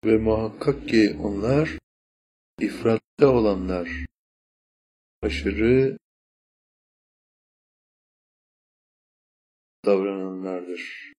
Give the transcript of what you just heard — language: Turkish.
Ve muhakkak ki onlar ifratta olanlar, aşırı davrananlardır.